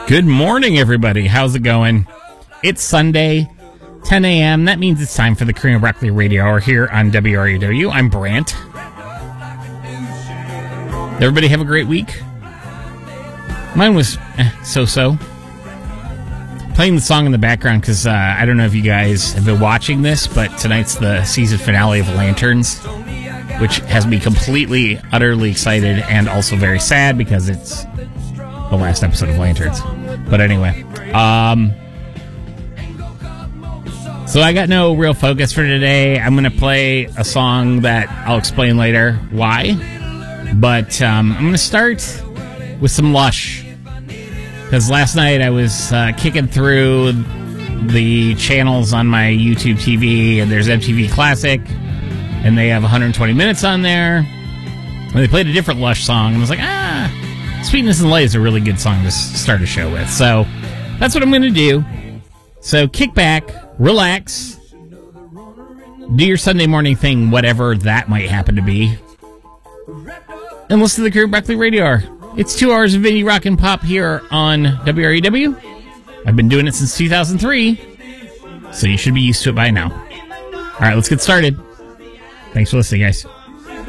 Good morning, everybody. How's it going? It's Sunday, 10 a.m. That means it's time for the Cream of Broccoli Radio Hour here on WRUW. I'm Brant. Everybody have a great week? Mine was so-so. Playing the song in the background because I don't know if you guys have been watching this, but tonight's the season finale of Lanterns, which has me completely, utterly excited and also very sad because it's the last episode of Lanterns. But anyway, so I got no real focus for today. I'm going to play a song that I'll explain later why. But I'm going to start with some Lush. Because last night I was kicking through the channels on my YouTube TV, and there's MTV Classic, and they have 120 minutes on there. And they played a different Lush song, and I was like, Sweetness and Light is a really good song to start a show with. So that's what I'm going to do. So kick back, relax, do your Sunday morning thing, whatever that might happen to be, and listen to the Cream of Broccoli Radio Hour. It's 2 hours of indie rock and pop here on WREW. I've been doing it since 2003, so you should be used to it by now. All right, let's get started. Thanks for listening, guys.